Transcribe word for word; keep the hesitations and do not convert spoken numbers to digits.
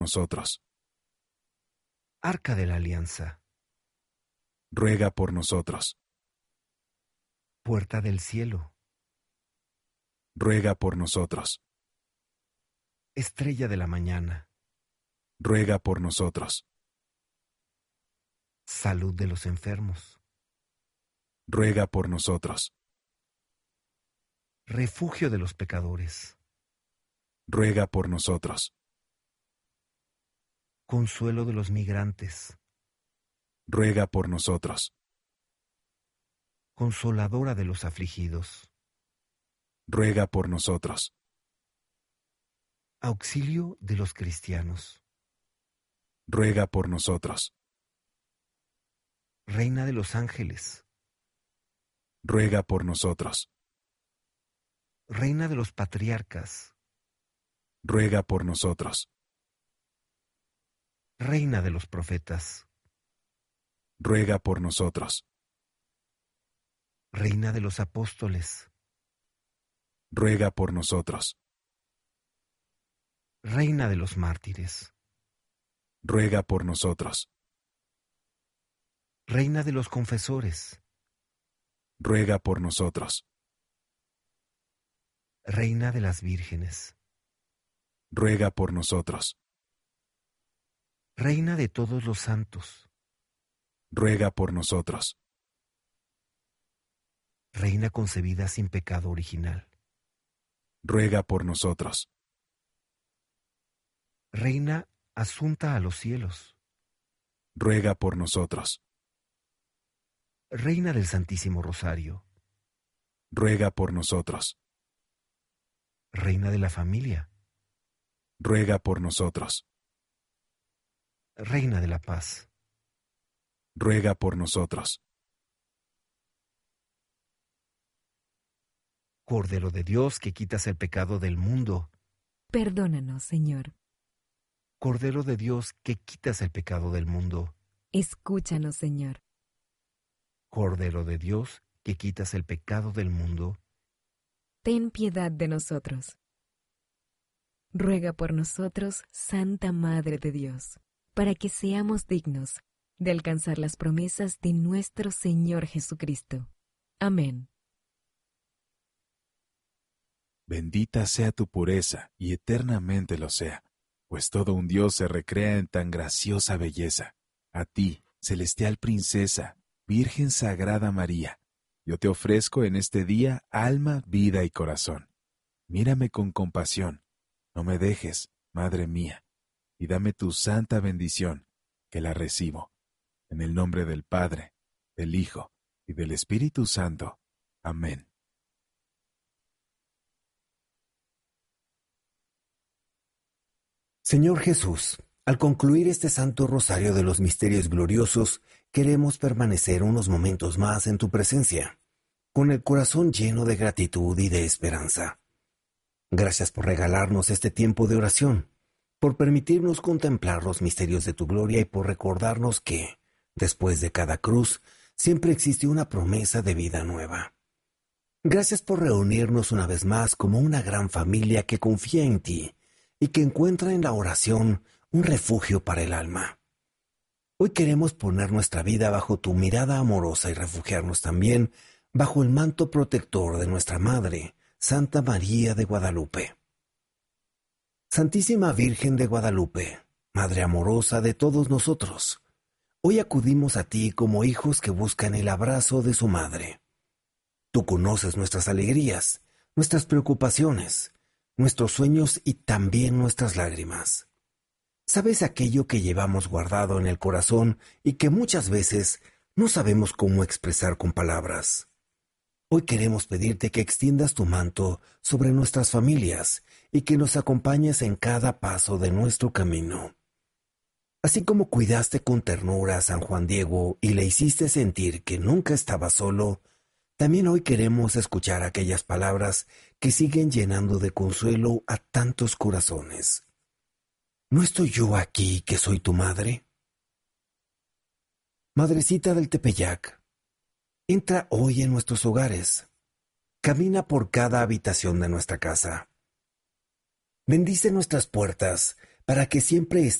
nosotros. Arca de la Alianza, Ruega por nosotros. puerta del cielo, Ruega por nosotros. estrella de la mañana, Ruega por nosotros. salud de los enfermos, Ruega por nosotros. refugio de los pecadores, Ruega por nosotros. consuelo de los migrantes, Ruega por nosotros. consoladora de los afligidos, Ruega por nosotros. auxilio de los cristianos, Ruega por nosotros. reina de los ángeles, Ruega por nosotros. reina de los patriarcas, Ruega por nosotros. reina de los profetas, Ruega por nosotros. reina de los apóstoles, Ruega por nosotros. reina de los mártires, Ruega por nosotros. reina de los confesores, Ruega por nosotros. reina de las vírgenes, Ruega por nosotros. reina de todos los santos, Ruega por nosotros. reina concebida sin pecado original, Ruega por nosotros. reina asunta a los cielos, Ruega por nosotros. reina del Santísimo Rosario, Ruega por nosotros. reina de la familia, Ruega por nosotros. reina de la paz, Ruega por nosotros. Cordero de Dios que quitas el pecado del mundo, Perdónanos, Señor. Cordero de Dios que quitas el pecado del mundo, Escúchanos, Señor. Cordero de Dios que quitas el pecado del mundo, Ten piedad de nosotros. Ruega por nosotros, Santa Madre de Dios, para que seamos dignos de alcanzar las promesas de nuestro Señor Jesucristo. Amén. Bendita sea tu pureza, y eternamente lo sea, pues todo un Dios se recrea en tan graciosa belleza. A ti, celestial princesa, Virgen Sagrada María, yo te ofrezco en este día alma, vida y corazón. Mírame con compasión, no me dejes, Madre mía, y dame tu santa bendición, que la recibo. En el nombre del Padre, del Hijo y del Espíritu Santo. Amén. Señor Jesús, al concluir este Santo Rosario de los Misterios Gloriosos, queremos permanecer unos momentos más en tu presencia, con el corazón lleno de gratitud y de esperanza. Gracias por regalarnos este tiempo de oración, por permitirnos contemplar los misterios de tu gloria y por recordarnos que, después de cada cruz, siempre existe una promesa de vida nueva. Gracias por reunirnos una vez más como una gran familia que confía en ti y que encuentra en la oración un refugio para el alma. Hoy queremos poner nuestra vida bajo tu mirada amorosa y refugiarnos también bajo el manto protector de nuestra Madre, Santa María de Guadalupe. Santísima Virgen de Guadalupe, Madre amorosa de todos nosotros, hoy acudimos a ti como hijos que buscan el abrazo de su Madre. Tú conoces nuestras alegrías, nuestras preocupaciones, nuestros sueños y también nuestras lágrimas. Sabes aquello que llevamos guardado en el corazón y que muchas veces no sabemos cómo expresar con palabras. Hoy queremos pedirte que extiendas tu manto sobre nuestras familias y que nos acompañes en cada paso de nuestro camino. Así como cuidaste con ternura a San Juan Diego y le hiciste sentir que nunca estaba solo, también hoy queremos escuchar aquellas palabras que siguen llenando de consuelo a tantos corazones. ¿No estoy yo aquí que soy tu madre? Madrecita del Tepeyac, entra hoy en nuestros hogares. Camina por cada habitación de nuestra casa. Bendice nuestras puertas para que siempre